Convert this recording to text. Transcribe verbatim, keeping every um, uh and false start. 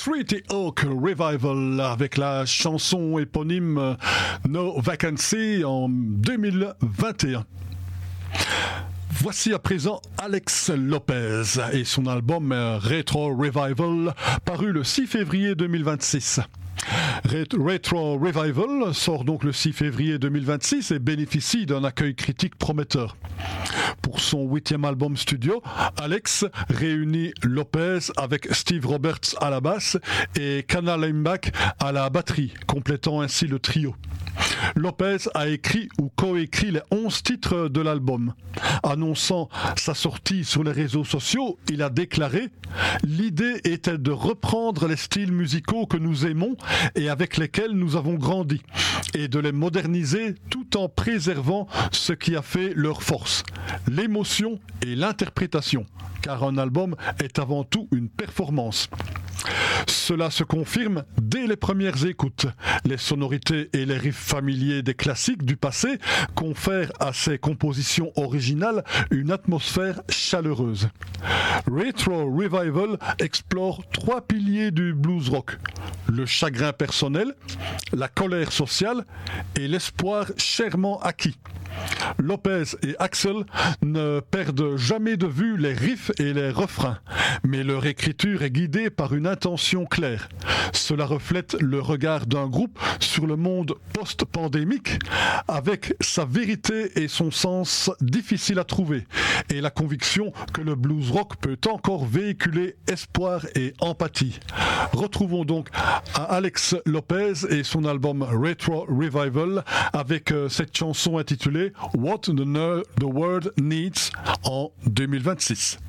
Pretty Hawk Revival avec la chanson éponyme No Vacancy en deux mille vingt et un. Voici à présent Alex Lopez et son album Retro Revival paru le six février deux mille vingt-six. Retro Revival sort donc le six février deux mille vingt-six et bénéficie d'un accueil critique prometteur. Pour son huitième album studio, Alex réunit Lopez avec Steve Roberts à la basse et Kana Limback à la batterie, complétant ainsi le trio. Lopez a écrit ou coécrit les onze titres de l'album. Annonçant sa sortie sur les réseaux sociaux, il a déclaré « L'idée était de reprendre les styles musicaux que nous aimons et avec lesquels nous avons grandi, et de les moderniser tout en préservant ce qui a fait leur force, l'émotion et l'interprétation, car un album est avant tout une performance. » Cela se confirme dès les premières écoutes. Les sonorités et les riffs familiers des classiques du passé confèrent à ces compositions originales une atmosphère chaleureuse. Retro Revival explore trois piliers du blues rock: le chagrin personnel, la colère sociale et l'espoir chèrement acquis. Lopez et Axl ne perdent jamais de vue les riffs et les refrains, mais leur écriture est guidée par une intention claire. Cela reflète le regard d'un groupe sur le monde post-pandémique, avec sa vérité et son sens difficile à trouver, et la conviction que le blues rock peut encore véhiculer espoir et empathie. Retrouvons donc Alex Lopez et son album Retro Revival avec cette chanson intitulée What the, Ner- the World Needs en deux mille vingt-six.